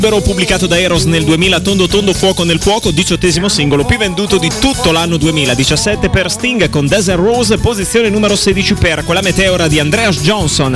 Pubblicato da Eros nel 2000, Tondo Tondo Fuoco nel Fuoco, 18° singolo più venduto di tutto l'anno 2017 per Sting con Desert Rose, posizione numero 16 per Quella Meteora di Andreas Johnson.